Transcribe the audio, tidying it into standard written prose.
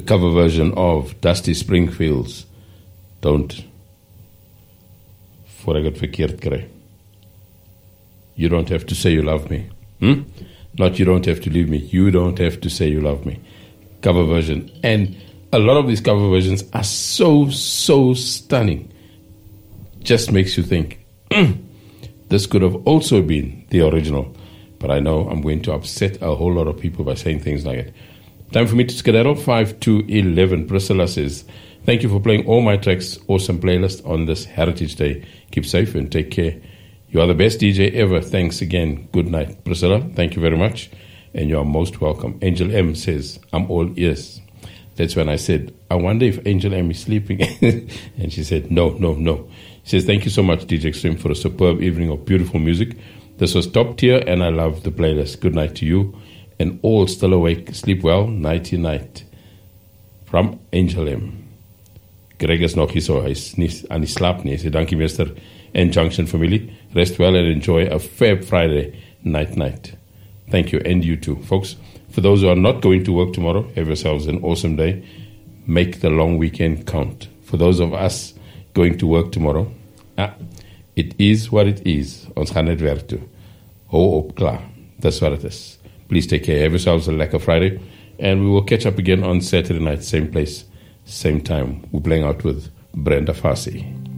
cover version of Dusty Springfield's Don't, voor ek het verkeerd kry. You don't have to say you love me. Not you don't have to leave me. You don't have to say you love me. Cover version. And a lot of these cover versions are so stunning. Just makes you think, this could have also been the original. But I know I'm going to upset a whole lot of people by saying things like it. Time for me to skedaddle. 5 to 11. Priscilla says, thank you for playing all my tracks. Awesome playlist on this Heritage Day. Keep safe and take care. You are the best DJ ever. Thanks again. Good night. Priscilla, thank you very much. And you are most welcome. Angel M says, I'm all ears. That's when I said, I wonder if Angel M is sleeping. And she said, no. She says, thank you so much, DJ Extreme, for a superb evening of beautiful music. This was top tier, and I love the playlist. Good night to you. And all still awake. Sleep well. Nighty night. From Angel M. Greg is nog hier so. Hy is nie aan die slaap nie. Hy sê, dankie meester en Junction family. Rest well and enjoy a Fab Friday night. Thank you, and you too. Folks, for those who are not going to work tomorrow, have yourselves an awesome day. Make the long weekend count. For those of us going to work tomorrow, it is what it is. Ons gaan net werk toe. Hou op, klaar. That's what it is. Please take care. Have yourselves a lekker Friday. And we will catch up again on Saturday night. Same place, same time. We're playing out with Brenda Fassie.